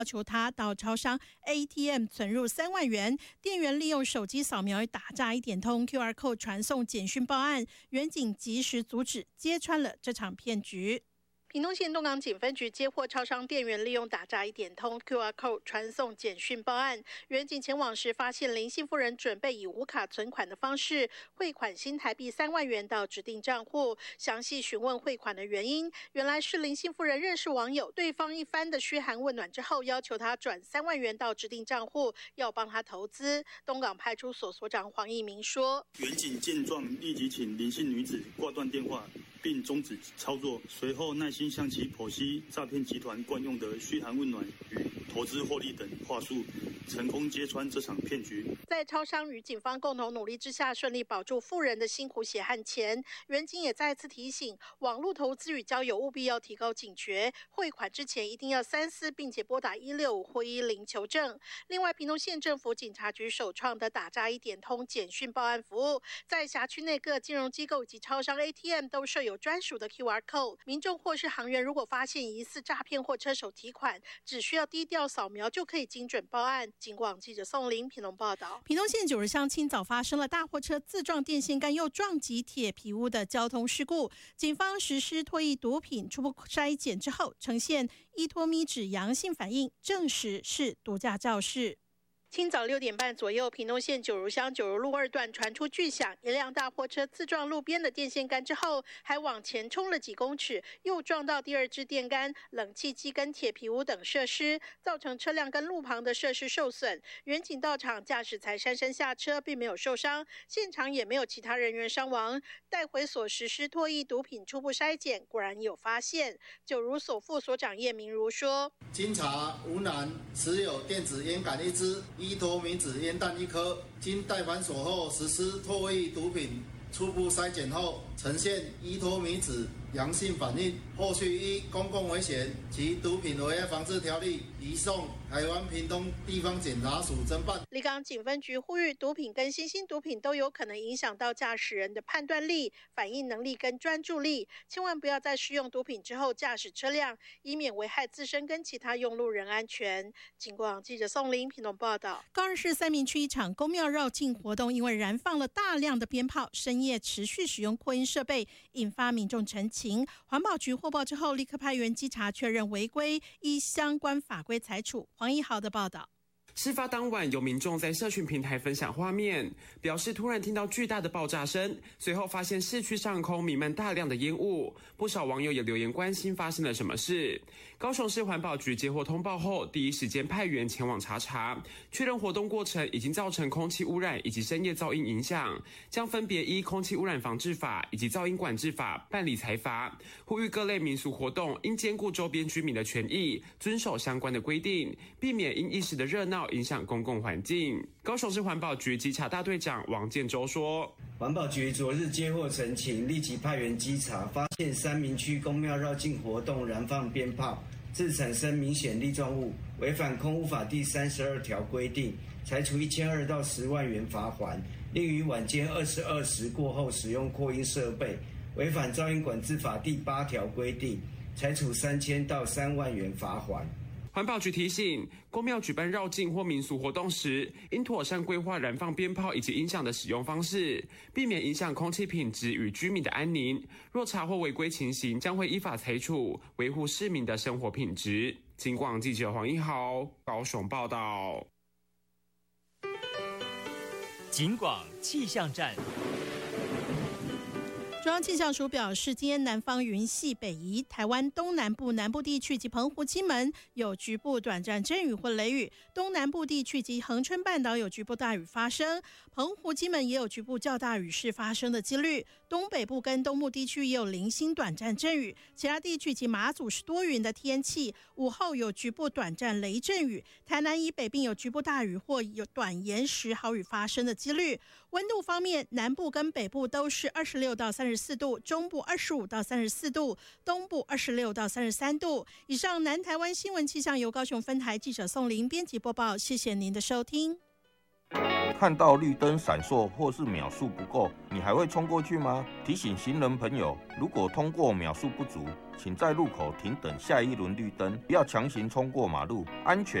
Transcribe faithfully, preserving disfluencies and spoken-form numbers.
要求他到超商 A T M 存入三万元，店员利用手机扫描打诈一点通 Q R code 传送简讯报案，员警及时阻止，揭穿了这场骗局。屏东县东港警分局接获超商店员利用打诈一点通 Q R code 传送简讯报案，员警前往时发现林姓妇人准备以无卡存款的方式汇款新台币三万元到指定账户，详细询问汇款的原因，原来是林姓妇人认识网友，对方一番的嘘寒问暖之后，要求他转三万元到指定账户，要帮他投资。东港派出所所长黄义明说， 员警见状立即请林姓女子挂断电话，并终止操作，随后耐心向其剖析诈骗集团惯用的嘘寒问暖与投资获利等话术，成功揭穿这场骗局。 在超商与警方共同努力之下，顺利保住妇人的辛苦血汗钱。员警也再次提醒，网络投资与交友务必要提高警觉，汇款之前一定要三思，并且拨打一六五或一零求证。另外，屏东县政府警察局首创的打诈一点通简讯报案服务，在辖区内各金融机构以及超商 A T M 都设有专属的 Q R code， 民众或是行员如果发现疑似诈骗或车手提款，只需要低调扫描就可以精准报案。警广记者宋玲屏东报道。屏东县九日乡清早发生了大货车自撞电线杆又撞击铁皮屋的交通事故，警方实施唾液毒品初步筛检之后，呈现依托咪酯阳性反应，证实是毒驾肇事。清早六点半左右，屏东县九如乡九如路二段传出巨响，一辆大货车自撞路边的电线杆之后，还往前冲了几公尺，又撞到第二支电杆、冷气机跟铁皮屋等设施，造成车辆跟路旁的设施受损。员警到场，驾驶才姗姗下车，并没有受伤，现场也没有其他人员伤亡。带回所实施唾液毒品初步筛检，果然有发现。九如所副所长叶明如说：“ 经查，吴男持有电子烟杆一支。”依托咪酯烟弹一颗，经带反锁后实施唾液毒品初步筛检后，呈现依托咪酯阳性反应，后续依公共危险及毒品危害防治条例移送台湾屏东地方检察署侦办。 立冈警分局呼吁，毒品跟新兴毒品都有可能影响到驾驶人的判断力、反应能力跟专注力，千万不要在使用毒品之后驾驶车辆，以免危害自身跟其他用路人安全。警广记者宋玲屏东报道。高雄市三民区一场公庙绕境活动，因为燃放了大量的鞭炮，深夜持续使用扩音设备，引发民众陈情。环保局获报之后，立刻派员稽查确认违规，依相关法规裁处。黄一豪的报道。 事发当晚，有民众在社群平台分享画面，表示突然听到巨大的爆炸声，随后发现市区上空弥漫大量的烟雾。不少网友也留言关心发生了什么事。高雄市环保局接获通报后，第一时间派员前往查查，确认活动过程已经造成空气污染以及深夜噪音影响，将分别依空气污染防治法以及噪音管制法办理裁罚。呼吁各类民俗活动应兼顾周边居民的权益，遵守相关的规定，避免因一时的热闹影响公共环境。高雄市环保局稽查大队长王建州说， 环保局昨日接获陈情，立即派员稽查，发现三民区公庙绕境活动燃放鞭炮，致产生明显粒状物，违反空污法第三十二条规定，裁处一千二到十万元罚锾。另于晚间二十二时过后使用扩音设备，违反噪音管制法第八条规定，裁处三千到三万元罚锾。 环保局提醒，公庙举办绕境或民俗活动时，应妥善规划燃放鞭炮以及音响的使用方式，避免影响空气品质与居民的安宁。若查获违规情形，将会依法裁处，维护市民的生活品质。警广记者黄一豪高雄报道。 警广气象站。 中央气象署表示，今天南方云系北移，台湾东南部南部地区及澎湖、金门有局部短暂阵雨或雷雨，东南部地区及恒春半岛有局部大雨发生，澎湖、金门也有局部较大雨势发生的几率。东北部跟东部地区也有零星短暂阵雨，其他地区及马祖是多云的天气，午后有局部短暂雷阵雨，台南以北并有局部大雨或有短延时豪雨发生的几率。温度方面，南部跟北部都是二十六到三十四度，中部二十五到三十四度，东部二十六到三十三度。以上南台湾新闻气象由高雄分台记者宋玲编辑播报，谢谢您的收听。 看到绿灯闪烁或是秒数不够，你还会冲过去吗？提醒行人朋友，如果通过秒数不足，请在路口停等下一轮绿灯，不要强行冲过马路，安全